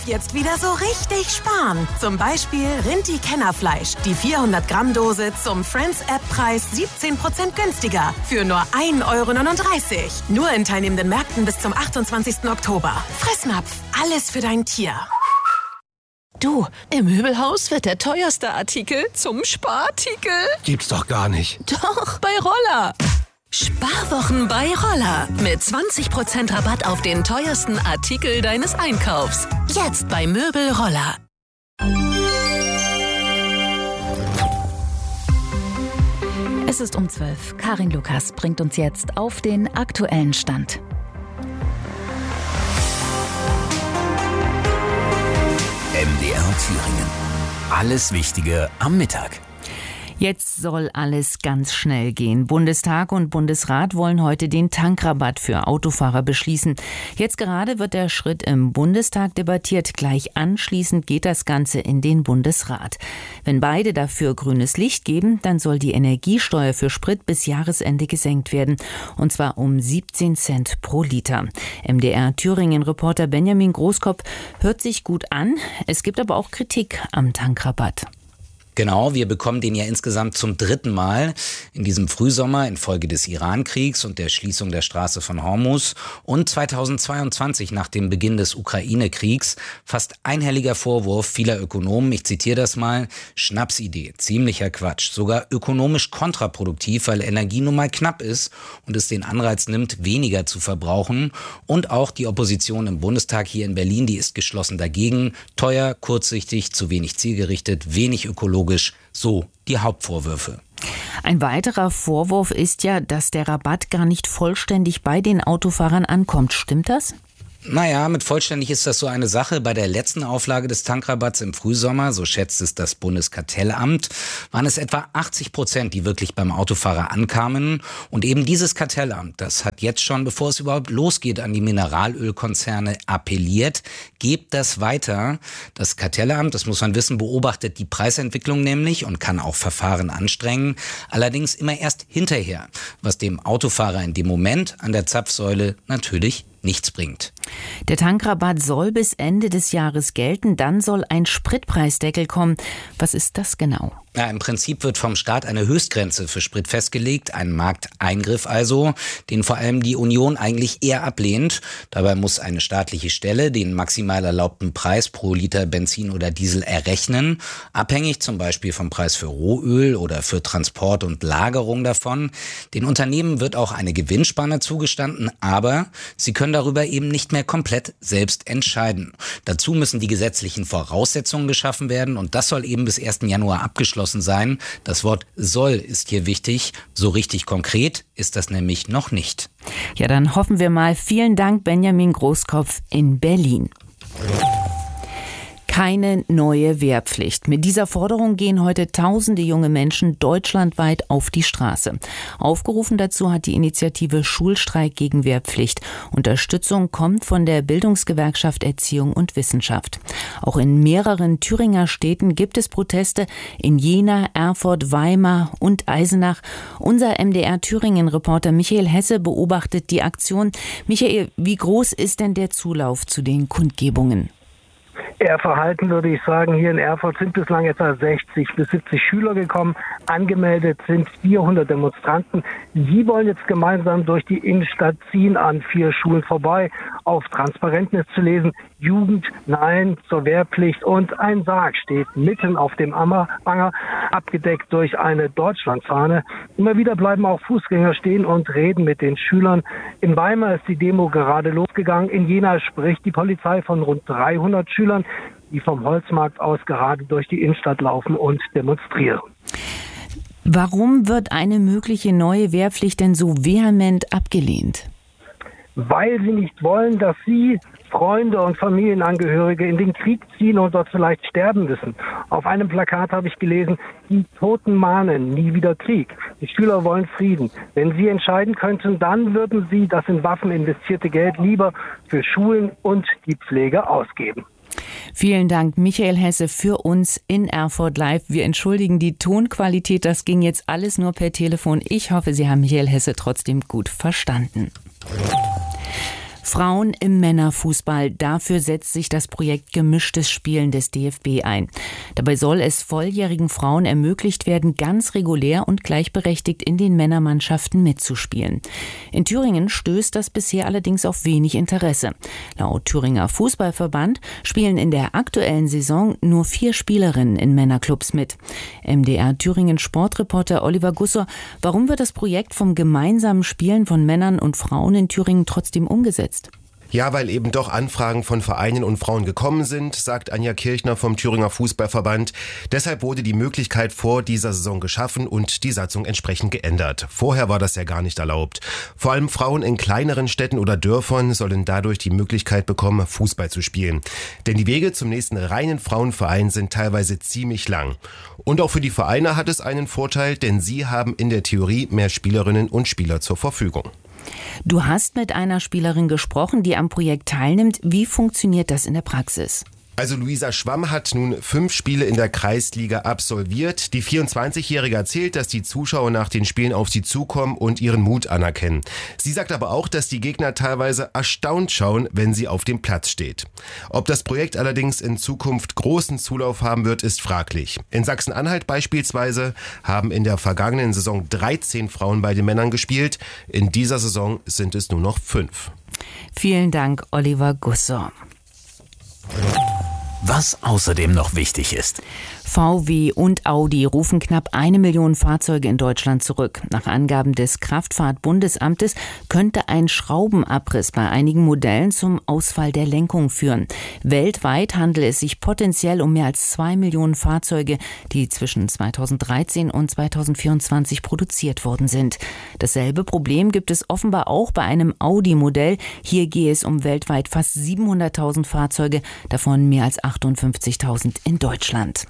jetzt wieder so richtig sparen. Zum Beispiel Rinti-Kennerfleisch. Die 400-Gramm-Dose zum Friends-App-Preis 17% günstiger. Für nur 1,39 €. Nur in teilnehmenden Märkten bis zum 28. Oktober. Fressnapf. Alles für dein Tier. Du, im Möbelhaus wird der teuerste Artikel zum Sparartikel. Gibt's doch gar nicht. Doch, bei Roller. Sparwochen bei Roller. Mit 20% Rabatt auf den teuersten Artikel deines Einkaufs. Jetzt bei Möbel Roller. Es ist um 12. Karin Lukas bringt uns jetzt auf den aktuellen Stand. MDR Thüringen. Alles Wichtige am Mittag. Jetzt soll alles ganz schnell gehen. Bundestag und Bundesrat wollen heute den Tankrabatt für Autofahrer beschließen. Jetzt gerade wird der Schritt im Bundestag debattiert. Gleich anschließend geht das Ganze in den Bundesrat. Wenn beide dafür grünes Licht geben, dann soll die Energiesteuer für Sprit bis Jahresende gesenkt werden. Und zwar um 17 Cent pro Liter. MDR Thüringen-Reporter Benjamin Großkopf hört sich gut an. Es gibt aber auch Kritik am Tankrabatt. Genau, wir bekommen den ja insgesamt zum 3. Mal in diesem Frühsommer infolge des Iran-Kriegs und der Schließung der Straße von Hormuz und 2022 nach dem Beginn des Ukraine-Kriegs. Fast einhelliger Vorwurf vieler Ökonomen, ich zitiere das mal, Schnapsidee, ziemlicher Quatsch, sogar ökonomisch kontraproduktiv, weil Energie nun mal knapp ist und es den Anreiz nimmt, weniger zu verbrauchen. Und auch die Opposition im Bundestag hier in Berlin, die ist geschlossen dagegen. Teuer, kurzsichtig, zu wenig zielgerichtet, wenig ökologisch. So die Hauptvorwürfe. Ein weiterer Vorwurf ist ja, dass der Rabatt gar nicht vollständig bei den Autofahrern ankommt. Stimmt das? Naja, mit vollständig ist das so eine Sache. Bei der letzten Auflage des Tankrabatts im Frühsommer, so schätzt es das Bundeskartellamt, waren es etwa 80%, die wirklich beim Autofahrer ankamen. Und eben dieses Kartellamt, das hat jetzt schon, bevor es überhaupt losgeht, an die Mineralölkonzerne appelliert. Gebt das weiter. Das Kartellamt, das muss man wissen, beobachtet die Preisentwicklung nämlich und kann auch Verfahren anstrengen. Allerdings immer erst hinterher, was dem Autofahrer in dem Moment an der Zapfsäule natürlich nichts bringt. Der Tankrabatt soll bis Ende des Jahres gelten, dann soll ein Spritpreisdeckel kommen. Was ist das genau? Ja, im Prinzip wird vom Staat eine Höchstgrenze für Sprit festgelegt, ein Markteingriff also, den vor allem die Union eigentlich eher ablehnt. Dabei muss eine staatliche Stelle den maximal erlaubten Preis pro Liter Benzin oder Diesel errechnen, abhängig zum Beispiel vom Preis für Rohöl oder für Transport und Lagerung davon. Den Unternehmen wird auch eine Gewinnspanne zugestanden, aber sie können darüber eben nicht mehr komplett selbst entscheiden. Dazu müssen die gesetzlichen Voraussetzungen geschaffen werden und das soll eben bis 1. Januar abgeschlossen sein. Das Wort soll ist hier wichtig. So richtig konkret ist das nämlich noch nicht. Ja, dann hoffen wir mal. Vielen Dank, Benjamin Großkopf in Berlin. Keine neue Wehrpflicht. Mit dieser Forderung gehen heute tausende junge Menschen deutschlandweit auf die Straße. Aufgerufen dazu hat die Initiative Schulstreik gegen Wehrpflicht. Unterstützung kommt von der Bildungsgewerkschaft Erziehung und Wissenschaft. Auch in mehreren Thüringer Städten gibt es Proteste in Jena, Erfurt, Weimar und Eisenach. Unser MDR Thüringen-Reporter Michael Hesse beobachtet die Aktion. Michael, wie groß ist denn der Zulauf zu den Kundgebungen? Eher verhalten würde ich sagen, hier in Erfurt sind bislang etwa 60 bis 70 Schüler gekommen. Angemeldet sind 400 Demonstranten. Sie wollen jetzt gemeinsam durch die Innenstadt ziehen, an 4 Schulen vorbei. Auf Transparenten ist zu lesen: Jugend, nein zur Wehrpflicht. Und ein Sarg steht mitten auf dem Anger, abgedeckt durch eine Deutschlandfahne. Immer wieder bleiben auch Fußgänger stehen und reden mit den Schülern. In Weimar ist die Demo gerade losgegangen. In Jena spricht die Polizei von rund 300 Schülern, die vom Holzmarkt aus gerade durch die Innenstadt laufen und demonstrieren. Warum wird eine mögliche neue Wehrpflicht denn so vehement abgelehnt? Weil sie nicht wollen, dass sie, Freunde und Familienangehörige, in den Krieg ziehen und dort vielleicht sterben müssen. Auf einem Plakat habe ich gelesen: Die Toten mahnen, nie wieder Krieg. Die Schüler wollen Frieden. Wenn sie entscheiden könnten, dann würden sie das in Waffen investierte Geld lieber für Schulen und die Pflege ausgeben. Vielen Dank, Michael Hesse, für uns in Erfurt Live. Wir entschuldigen die Tonqualität, das ging jetzt alles nur per Telefon. Ich hoffe, Sie haben Michael Hesse trotzdem gut verstanden. Frauen im Männerfußball. Dafür setzt sich das Projekt Gemischtes Spielen des DFB ein. Dabei soll es volljährigen Frauen ermöglicht werden, ganz regulär und gleichberechtigt in den Männermannschaften mitzuspielen. In Thüringen stößt das bisher allerdings auf wenig Interesse. Laut Thüringer Fußballverband spielen in der aktuellen Saison nur 4 Spielerinnen in Männerclubs mit. MDR Thüringen Sportreporter Oliver Gussor, warum wird das Projekt vom gemeinsamen Spielen von Männern und Frauen in Thüringen trotzdem umgesetzt? Ja, weil eben doch Anfragen von Vereinen und Frauen gekommen sind, sagt Anja Kirchner vom Thüringer Fußballverband. Deshalb wurde die Möglichkeit vor dieser Saison geschaffen und die Satzung entsprechend geändert. Vorher war das ja gar nicht erlaubt. Vor allem Frauen in kleineren Städten oder Dörfern sollen dadurch die Möglichkeit bekommen, Fußball zu spielen. Denn die Wege zum nächsten reinen Frauenverein sind teilweise ziemlich lang. Und auch für die Vereine hat es einen Vorteil, denn sie haben in der Theorie mehr Spielerinnen und Spieler zur Verfügung. Du hast mit einer Spielerin gesprochen, die am Projekt teilnimmt. Wie funktioniert das in der Praxis? Also Luisa Schwamm hat nun 5 Spiele in der Kreisliga absolviert. Die 24-Jährige erzählt, dass die Zuschauer nach den Spielen auf sie zukommen und ihren Mut anerkennen. Sie sagt aber auch, dass die Gegner teilweise erstaunt schauen, wenn sie auf dem Platz steht. Ob das Projekt allerdings in Zukunft großen Zulauf haben wird, ist fraglich. In Sachsen-Anhalt beispielsweise haben in der vergangenen Saison 13 Frauen bei den Männern gespielt. In dieser Saison sind es nur noch 5. Vielen Dank, Oliver Gussor. Was außerdem noch wichtig ist. VW und Audi rufen knapp 1 Million Fahrzeuge in Deutschland zurück. Nach Angaben des Kraftfahrtbundesamtes könnte ein Schraubenabriss bei einigen Modellen zum Ausfall der Lenkung führen. Weltweit handelt es sich potenziell um mehr als 2 Millionen Fahrzeuge, die zwischen 2013 und 2024 produziert worden sind. Dasselbe Problem gibt es offenbar auch bei einem Audi-Modell. Hier gehe es um weltweit fast 700.000 Fahrzeuge, davon mehr als 58.000 in Deutschland.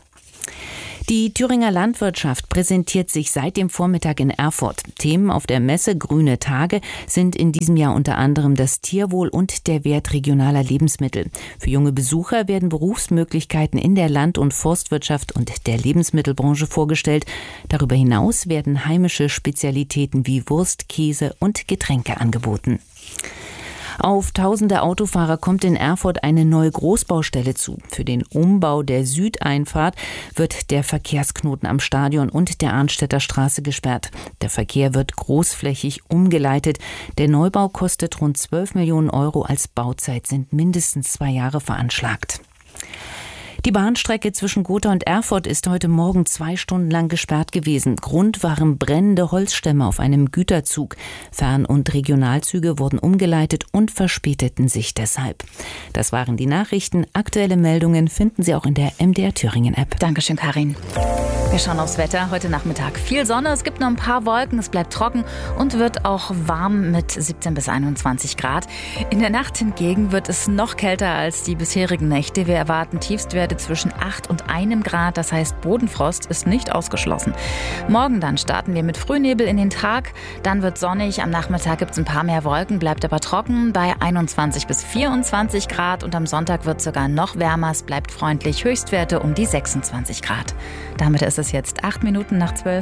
Die Thüringer Landwirtschaft präsentiert sich seit dem Vormittag in Erfurt. Themen auf der Messe Grüne Tage sind in diesem Jahr unter anderem das Tierwohl und der Wert regionaler Lebensmittel. Für junge Besucher werden Berufsmöglichkeiten in der Land- und Forstwirtschaft und der Lebensmittelbranche vorgestellt. Darüber hinaus werden heimische Spezialitäten wie Wurst, Käse und Getränke angeboten. Auf tausende Autofahrer kommt in Erfurt eine neue Großbaustelle zu. Für den Umbau der Südeinfahrt wird der Verkehrsknoten am Stadion und der Arnstädter Straße gesperrt. Der Verkehr wird großflächig umgeleitet. Der Neubau kostet rund 12 Millionen Euro. Als Bauzeit sind mindestens 2 Jahre veranschlagt. Die Bahnstrecke zwischen Gotha und Erfurt ist heute Morgen 2 Stunden lang gesperrt gewesen. Grund waren brennende Holzstämme auf einem Güterzug. Fern- und Regionalzüge wurden umgeleitet und verspäteten sich deshalb. Das waren die Nachrichten. Aktuelle Meldungen finden Sie auch in der MDR Thüringen App. Dankeschön, Karin. Wir schauen aufs Wetter. Heute Nachmittag viel Sonne, es gibt noch ein paar Wolken, es bleibt trocken und wird auch warm mit 17 bis 21 Grad. In der Nacht hingegen wird es noch kälter als die bisherigen Nächte. Wir erwarten Tiefstwerte zwischen 8 und 1 Grad, das heißt Bodenfrost ist nicht ausgeschlossen. Morgen dann starten wir mit Frühnebel in den Tag, dann wird sonnig, am Nachmittag gibt es ein paar mehr Wolken, bleibt aber trocken bei 21 bis 24 Grad und am Sonntag wird es sogar noch wärmer, es bleibt freundlich, Höchstwerte um die 26 Grad. Damit ist es jetzt 8 Minuten nach 12.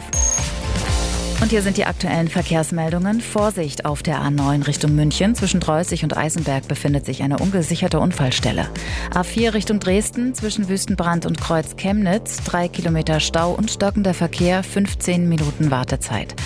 Und hier sind die aktuellen Verkehrsmeldungen. Vorsicht auf der A9 Richtung München. Zwischen Dreußig und Eisenberg befindet sich eine ungesicherte Unfallstelle. A4 Richtung Dresden zwischen Wüstenbrand und Kreuz Chemnitz. 3 Kilometer Stau und stockender Verkehr, 15 Minuten Wartezeit.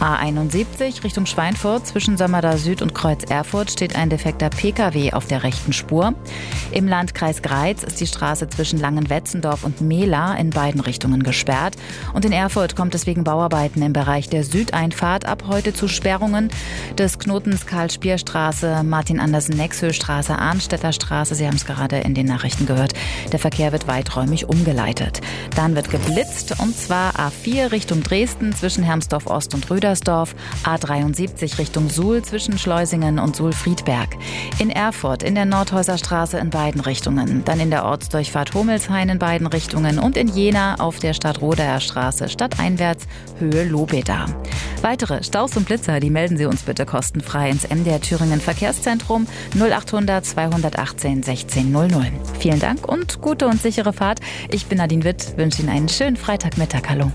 A71 Richtung Schweinfurt zwischen Sömmerda Süd und Kreuz Erfurt steht ein defekter Pkw auf der rechten Spur. Im Landkreis Greiz ist die Straße zwischen Langenwetzendorf und Mehla in beiden Richtungen gesperrt. Und in Erfurt kommt es wegen Bauarbeiten im Bereich der Südeinfahrt ab heute zu Sperrungen des Knotens Karl-Spier-Straße, Martin-Andersen-Nexö-Straße, Arnstädter Straße. Sie haben es gerade in den Nachrichten gehört. Der Verkehr wird weiträumig umgeleitet. Dann wird geblitzt und zwar A4 Richtung Dresden zwischen Hermsdorf-Ost und Rödersdorf, A73 Richtung Suhl zwischen Schleusingen und Suhl-Friedberg. In Erfurt in der Nordhäuser Straße in beiden Richtungen, dann in der Ortsdurchfahrt Homelshain in beiden Richtungen und in Jena auf der Stadtrodaer Straße stadteinwärts Höhe Lobeda. Weitere Staus und Blitzer, die melden Sie uns bitte kostenfrei ins MDR Thüringen Verkehrszentrum 0800 218 1600. Vielen Dank und gute und sichere Fahrt. Ich bin Nadine Witt, wünsche Ihnen einen schönen Freitagmittag. Hallo.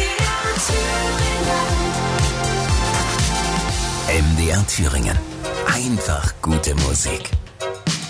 MDR Thüringen. Einfach gute Musik.